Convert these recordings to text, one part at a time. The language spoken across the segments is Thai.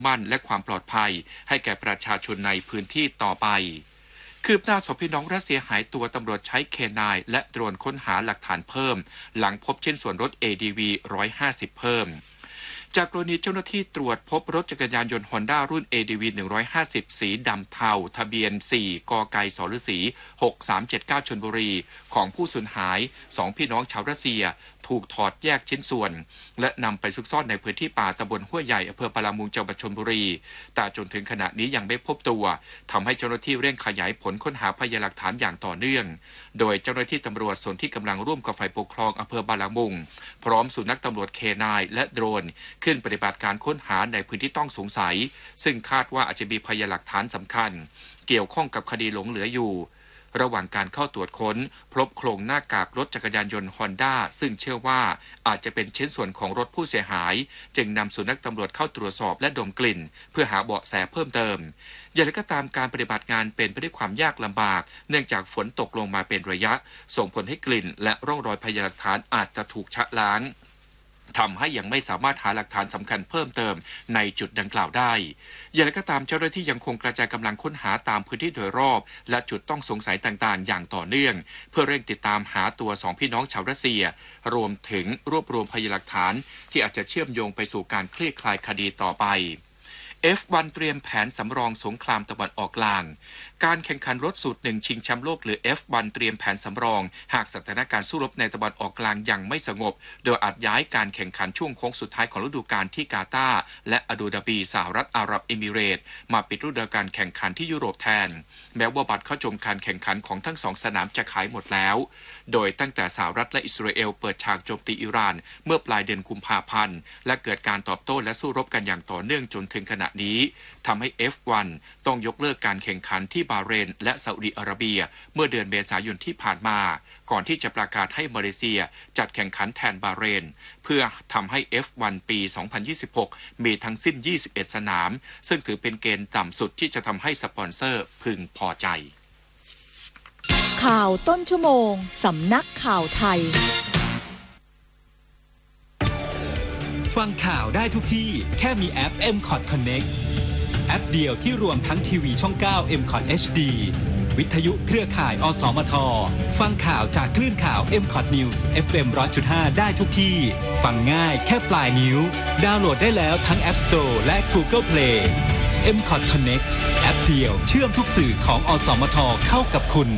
มั่นและความปลอดภัยให้แก่ประชาชนในพื้นที่ต่อไปคืบหน้าศพพี่น้องรัสเซียหายตัวตำรวจใช้เคนายและโดรนค้นหาหลักฐานเพิ่มหลังพบชิ้นส่วนรถ ADV 150เพิ่มจากกรณีเจ้าหน้าที่ตรวจพบรถจักรยานยนต์ Honda รุ่น ADV 150สีดำเทาทะเบียน4กไก่สรศรี6379ชลบุรีของผู้สูญหาย2พี่น้องชาวรัสเซียถูกถอดแยกชิ้นส่วนและนำไปซุกซ่อนในพื้นที่ป่าตำบลห้วยใหญ่อำเภอปรามุงจังหวัดชลบุรีแต่จนถึงขณะนี้ยังไม่พบตัวทำให้เจ้าหน้าที่เร่งขยายผลค้นหาพยานหลักฐานอย่างต่อเนื่องโดยเจ้าหน้าที่ตำรวจส่วนที่กำลังร่วมกับฝ่ายปกครองอำเภอปรามุงพร้อมสุนัขตำรวจเคนายและโดรนขึ้นปฏิบัติการค้นหาในพื้นที่ต้องสงสัยซึ่งคาดว่าอาจจะมีพยานหลักฐานสำคัญเกี่ยวข้องกับคดีหลงเหลืออยู่ระหว่างการเข้าตรวจค้นพบโครงหน้ากากรถจักรยานยนต์ Honda ซึ่งเชื่อว่าอาจจะเป็นชิ้นส่วนของรถผู้เสียหายจึงนำสุนัขตำรวจเข้าตรวจสอบและดมกลิ่นเพื่อหาเบาะแสเพิ่มเติมอย่างไรก็ตามการปฏิบัติงานเป็นไปด้วยความยากลำบากเนื่องจากฝนตกลงมาเป็นระยะส่งผลให้กลิ่นและร่องรอยพยานหลักฐานอาจจะถูกชะล้างทำให้ยังไม่สามารถหาหลักฐานสำคัญเพิ่มเติมในจุดดังกล่าวได้อย่างไรก็ตามเจ้าหน้าที่ยังคงกระจายกำลังค้นหาตามพื้นที่โดยรอบและจุดต้องสงสัยต่างๆอย่างต่อเนื่องเพื่อเร่งติดตามหาตัว2พี่น้องชาวรัสเซียรวมถึงรวบรวมพยานหลักฐานที่อาจจะเชื่อมโยงไปสู่การคลี่คลายคดีต่อไปF1 เตรียมแผนสำรองสงครามตะวันออกกลางการแข่งขันรถสูตร1ชิงแชมป์โลกหรือ F1 เตรียมแผนสำรองหากสถานการณ์สู้รบในตะวันออกกลางยังไม่สงบโดยอาจย้ายการแข่งขันช่วงโค้งสุดท้ายของฤดูกาลที่กาตาร์และอาบูดาบีสหรัฐอาหรับเอมิเรตส์มาปิดฤดูกาลแข่งขันที่ยุโรปแทนแม้ว่าบัตรเข้าชมการแข่งขันของทั้ง2สนามจะขายหมดแล้วโดยตั้งแต่สหรัฐและอิสราเอลเปิดฉากโจมตีอิหร่านเมื่อปลายเดือนกุมภาพันธ์และเกิดการตอบโต้และสู้รบกันอย่างต่อเนื่องจนถึงขณะนี้ทำให้ F1 ต้องยกเลิกการแข่งขันที่บาห์เรนและซาอุดิอาระเบียเมื่อเดือนเมษายนที่ผ่านมาก่อนที่จะประกาศให้มาเลเซียจัดแข่งขันแทนบาห์เรนเพื่อทำให้ F1 ปี 2026 มีทั้งสิ้น 21 สนามซึ่งถือเป็นเกณฑ์ต่ำสุดที่จะทำให้สปอนเซอร์พึงพอใจข่าวต้นชั่วโมงสำนักข่าวไทยฟังข่าวได้ทุกที่แค่มีแอป MCOT Connect แอปเดียวที่รวมทั้งทีวีช่อง 9 MCOT HD วิทยุเครือข่ายอสมทฟังข่าวจากคลื่นข่าว MCOT News FM 100.5 ได้ทุกที่ฟังง่ายแค่ปลายนิ้วดาวน์โหลดได้แล้วทั้ง App Store และ Google Play MCOT Connect แอปเดียวเชื่อมทุกสื่อของอสมทเข้ากับคุณ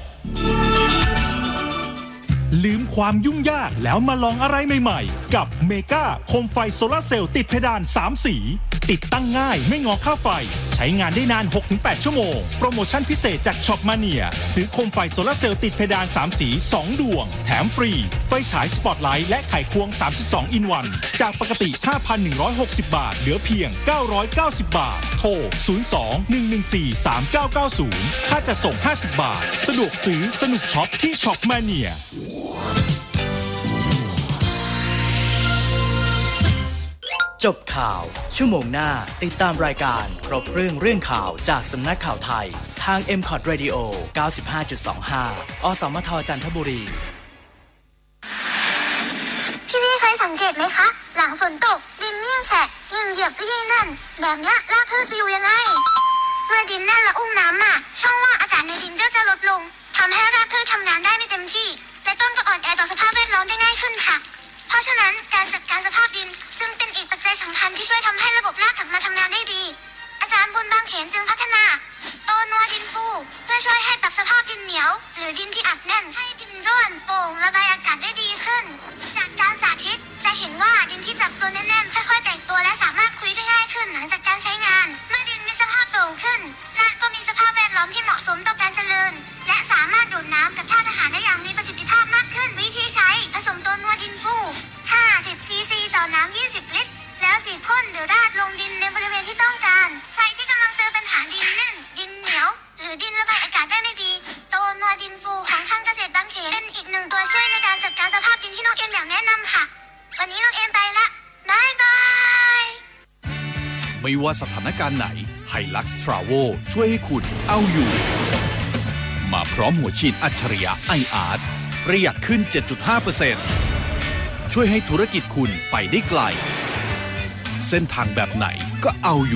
ลืมความยุ่งยากแล้วมาลองอะไรใหม่ๆกับเมกาโคมไฟโซลาร์เซลล์ติดเพดาน3สีติดตั้งง่ายไม่งอค่าไฟใช้งานได้นาน 6-8 ชั่วโมงโปรโมชั่นพิเศษจากช็อปมาเนียซื้อโคมไฟโซลาร์เซลล์ติดเพดาน3สี2ดวงแถมฟรีไฟฉายสปอตไลท์และไขควง32อินวันจากปกติ 5,160 บาทเหลือเพียง990บาทโทร02-114-3990ค่าจัดส่ง50บาทสะดวกซื้อสนุกช็อปที่ช็อปมาเนียจบข่าวชั่วโมงหน้าติดตามรายการครบเรื่องข่าวจากสำนักข่าวไทยทาง MCOT Radio 95.25 อสมทจันทบุรีพี่เคยสังเกตไหมคะหลังฝนตกดินยิ่งแฉะยิ่งเหยียบก็ยิ่งแน่นแบบนี้รากพืชจะอยู่ยังไงเมื่อดินแน่นและอุ้มน้ำช่องว่างอากาศในดินก็จะลดลงทำให้รากพืชทำงานได้ไม่เต็มที่และต้นก็อ่อนแอต่อสภาพแวดล้อมได้ง่ายขึ้นค่ะเพราะฉะนั้นการจัดการสภาพดินจึงเป็นอีกปัจจัยสำคัญที่ช่วยทำให้ระบบรากกลับมาทำงานได้ดีอาจารย์บุญบางเขนจึงพัฒนาโตนัวดินฟูเพื่อช่วยให้ปรับสภาพดินเหนียวหรือดินที่อัดแน่นให้ดินร่วนโปร่งระบายอากาศได้ดีขึ้นจากการสาธิตจะเห็นว่าดินที่จับตัวแน่นๆค่อยๆแตกตัวและสามารถคุยได้ง่ายขึ้นหลังจากการใช้งานเมื่อดินมีสภาพโปร่งขึ้นรากก็มีสภาพแวดล้อมที่เหมาะสมต่อการเจริญและสามารถดูดน้ำกับธาตุอาหารได้อย่างมีประสิทธิภาพมากขึ้นวิธีใช้ผสมตัวนัวดินฟู50 ซีซีต่อน้ำ20 ลิตรแล้วสีพ่นหรือราดลงดินในบริเวณที่ต้องการใครที่กำลังเจอปัญหาดินแน่นดินเหนียวหรือดินระบายอากาศได้ไม่ดีตัวนัวดินฟูของช่างเกษตรบางเขนเป็นอีกหนึ่งตัวช่วยในการจัดการสภาพดินที่น้องเอ็มอยากแนะนำค่ะวันนี้น้องเอ็มไปละบายบายไม่ว่าสถานการณ์ไหน Hilux Travo ช่วยให้คุณเอาอยู่มาพร้อมหัวฉีดอัจฉริยะ iArt ประหยัดขึ้น 7.5% ช่วยให้ธุรกิจคุณไปได้ไกลเส้นทางแบบไหนก็เอาอยู่